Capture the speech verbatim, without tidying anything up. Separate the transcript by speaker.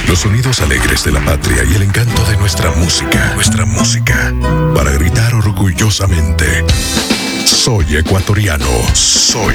Speaker 1: Los sonidos alegres de la patria y el encanto de nuestra música. Nuestra música. Para gritar orgullosamente: soy ecuatoriano. Soy